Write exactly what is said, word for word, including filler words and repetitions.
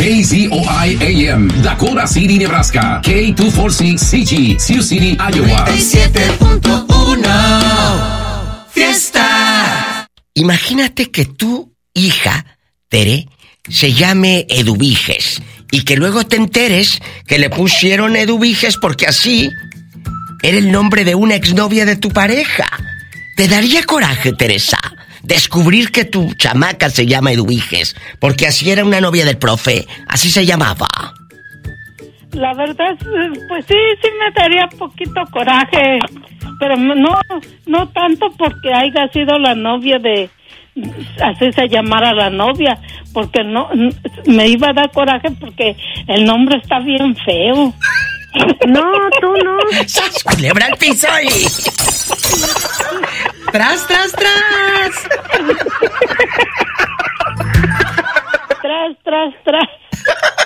K Z O I A M, Dakota City, Nebraska. K doscientos cuarenta y seis C G, Sioux City, Iowa. noventa y siete punto uno Fiesta. Imagínate que tu hija, Tere, se llame Eduviges y que luego te enteres que le pusieron Eduviges porque así era el nombre de una exnovia de tu pareja. ¿Te daría coraje, Teresa, descubrir que tu chamaca se llama Eduviges porque así era una novia del profe? Así se llamaba. La verdad, pues sí, sí me daría poquito coraje, pero no, no tanto porque haya sido la novia de, así se llamara la novia, porque no, me iba a dar coraje porque el nombre está bien feo. No, tú no. ¡Sas, culebra al piso y... ¡Tras, tras, tras! Tras, tras, tras.